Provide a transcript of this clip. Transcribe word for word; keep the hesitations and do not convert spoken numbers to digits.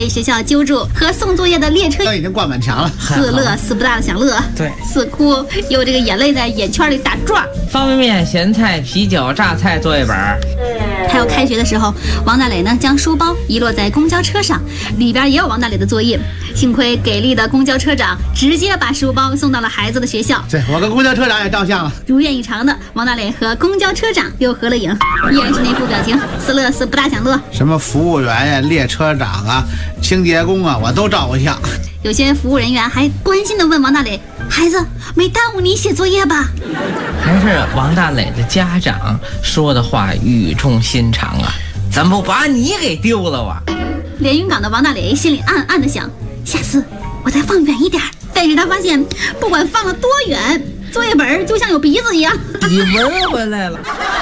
被学校揪住和送作业的列车已经挂满墙了， 似乐似不大的享乐， 对， 似哭又这个眼泪在眼圈里打转。 方便面、咸菜、啤酒、榨菜作业本。 还有开学的时候，王大磊呢将书包遗落在公交车上，里边也有王大磊的作业。幸亏给力的公交车长直接把书包送到了孩子的学校。 对，我跟公交车长也照相了。 如愿以偿的，王大磊和公交车长又合了影，依然是那副表情，似乐似不大享乐。 什么服务员呀、列车长啊、清洁工啊，我都照过相。 有些服务人员还关心地问王大磊：“孩子，没耽误你写作业吧？” 还是王大磊的家长说的话语重心长啊，怎么不把你给丢了啊？ 连云港的王大磊心里暗暗地想：下次我再放远一点。但是他发现，不管放了多远，作业本就像有鼻子一样。 你闻回来了。